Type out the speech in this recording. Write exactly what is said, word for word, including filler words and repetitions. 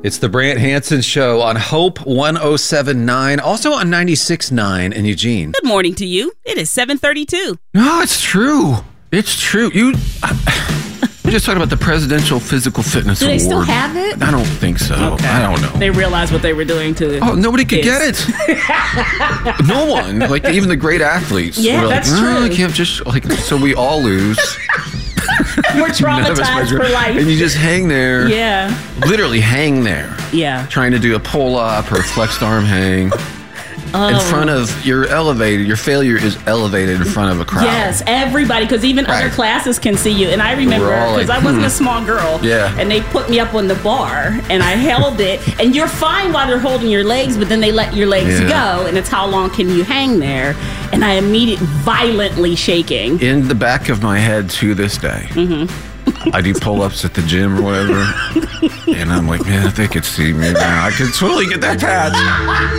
It's the Brant Hansen Show on Hope one oh seven point nine, also on ninety-six point nine in Eugene. Good morning to you. It is seven thirty-two. No, it's true. It's true. You... We're just talking about the Presidential Physical Fitness Do Award. they still have it? I don't think so. Okay. I don't know. They realized what they were doing to Oh, nobody could kids. get it. No one. Like, even the great athletes. Yeah, were like, that's "Oh, true." I can't just, like, so we all lose. We're None of us traumatized measure- for life. And you just hang there. Yeah. Literally hang there. Yeah. Trying to do a pull-up or a flexed arm hang. Oh. In front of, you're elevated, your failure is elevated in front of a crowd. Yes, everybody, because even Right. other classes can see you. And I remember, We're all because like, I wasn't hmm. a small girl, Yeah. and they put me up on the bar, and I held it, and you're fine while they're holding your legs, but then they let your legs Yeah. go, and it's how long can you hang there? And I immediately, violently shaking. In the back of my head to this day, mm-hmm. I do pull-ups at the gym or whatever, and I'm like, man, if they could see me now, I could totally get that patch.